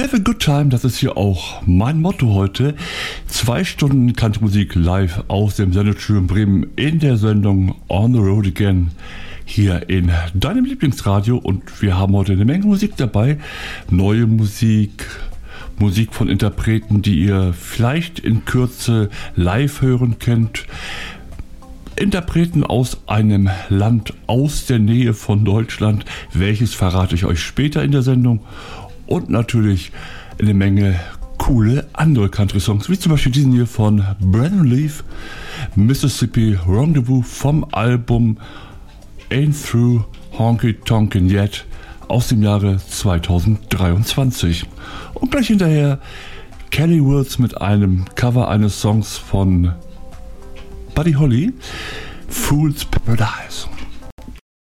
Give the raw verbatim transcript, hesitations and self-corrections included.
Have a good time, das ist hier auch mein Motto heute. Zwei Stunden Country-Musik live aus dem Sendestudio in Bremen in der Sendung On the Road Again hier in deinem Lieblingsradio. Und wir haben heute eine Menge Musik dabei. Neue Musik, Musik von Interpreten, die ihr vielleicht in Kürze live hören könnt. Interpreten aus einem Land aus der Nähe von Deutschland. Welches verrate ich euch später in der Sendung. Und natürlich eine Menge coole andere Country-Songs, wie zum Beispiel diesen hier von Brandon Leaf, Mississippi Rendezvous vom Album Ain't Through Honky Tonkin' Yet aus dem Jahre zweitausenddreiundzwanzig. Und gleich hinterher Kelly Wills mit einem Cover eines Songs von Buddy Holly, Fool's Paradise.